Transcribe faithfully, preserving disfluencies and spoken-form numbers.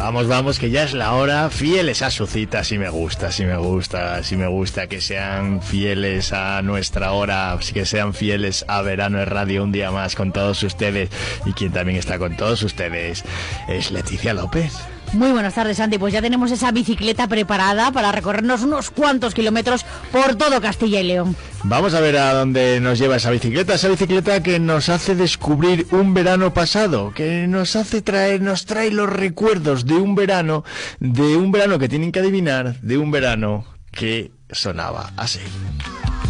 Vamos, vamos, que ya es la hora. Fieles a su cita, si me gusta, si me gusta, si me gusta que sean fieles a nuestra hora, que sean fieles a Verano en Radio un día más con todos ustedes. Y quien también está con todos ustedes es Leticia López. Muy buenas tardes, Santi. Pues ya tenemos esa bicicleta preparada para recorrernos unos cuantos kilómetros por todo Castilla y León. Vamos a ver a dónde nos lleva esa bicicleta, esa bicicleta que nos hace descubrir un verano pasado, que nos hace traer, nos trae los recuerdos de un verano, de un verano que tienen que adivinar, de un verano que sonaba así.